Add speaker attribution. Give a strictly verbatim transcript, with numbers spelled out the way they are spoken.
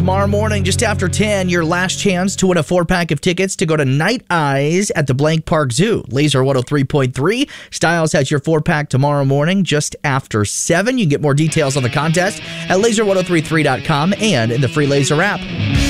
Speaker 1: tomorrow morning, just after ten, your last chance to win a four-pack of tickets to go to Night Eyes at the Blank Park Zoo. Laser one oh three point three. Styles has your four-pack tomorrow morning, just after seven. You can get more details on the contest at laser ten thirty-three dot com and in the free Laser app.